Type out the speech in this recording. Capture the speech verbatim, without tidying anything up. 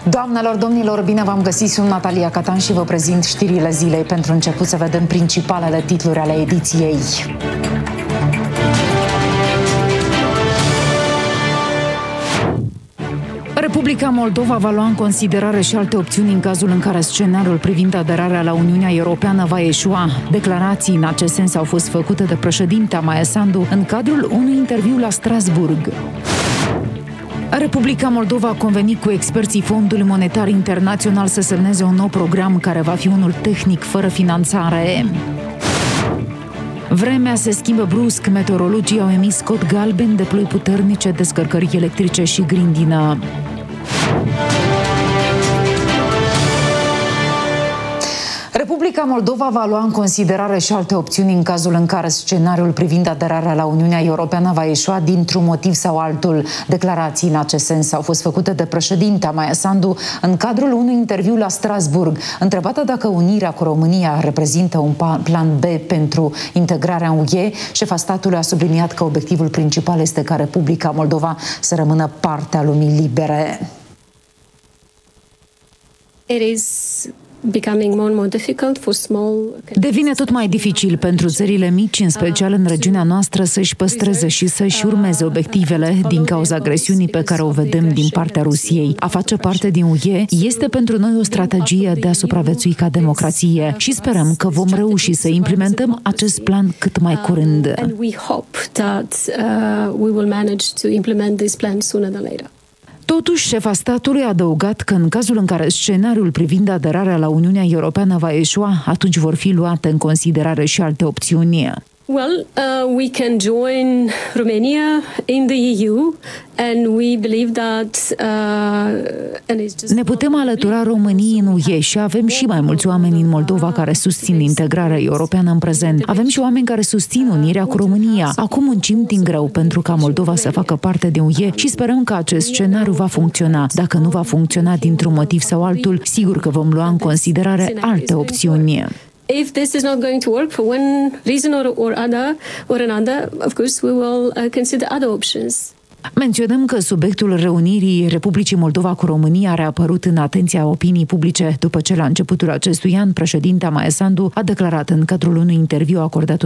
Doamnelor, domnilor, bine v-am găsit, sunt Natalia Catan și vă prezint știrile zilei. Pentru început să vedem principalele titluri ale ediției. Republica Moldova va lua în considerare și alte opțiuni în cazul în care scenariul privind aderarea la Uniunea Europeană va eșua. Declarații în acest sens au fost făcute de președintea Maia Sandu în cadrul unui interviu la Strasbourg. Republica Moldova a convenit cu experții Fondului Monetar Internațional să semneze un nou program care va fi unul tehnic, fără finanțare. Vremea se schimbă brusc, meteorologii au emis cod galben de ploi puternice, descărcări electrice și grindină. Republica Moldova va lua în considerare și alte opțiuni în cazul în care scenariul privind aderarea la Uniunea Europeană va ieșua dintr-un motiv sau altul. Declarații în acest sens au fost făcute de președintea Maia Sandu în cadrul unui interviu la Strasbourg. Întrebată dacă unirea cu România reprezintă un plan B pentru integrarea în U E, șefa statului a subliniat că obiectivul principal este ca Republica Moldova să rămână parte a lumii libere. It is becoming more and more difficult for small... Devine tot mai dificil pentru țările mici, în special în regiunea noastră, să-și păstreze și să-și urmeze obiectivele din cauza agresiunii pe care o vedem din partea Rusiei. A face parte din U E este pentru noi o strategie de a supraviețui ca democrație și sperăm că vom reuși să implementăm acest plan cât mai curând. And we hope that uh, we will manage to implement this plan sooner than later. Totuși, șefa statului a adăugat că în cazul în care scenariul privind aderarea la Uniunea Europeană va eșua, atunci vor fi luate în considerare și alte opțiuni. Well, uh, we can join Romania in the E U and we believe that uh, and it's just Ne putem alătura României în U E și avem și mai mulți oameni în Moldova care susțin integrarea europeană în prezent. Avem și oameni care susțin unirea cu România. Acum muncim din greu pentru ca Moldova să facă parte de U E și sperăm că acest scenariu va funcționa. Dacă nu va funcționa dintr-un motiv sau altul, sigur că vom lua în considerare alte opțiuni. If this is not going to work for one reason or, or other or another, of course we will uh, consider other options. Menționăm că subiectul reunirii Republicii Moldova cu România a reapărut în atenția opiniei publice după ce la începutul acestui an președintea Maia Sandu a declarat în cadrul unui interviu acordat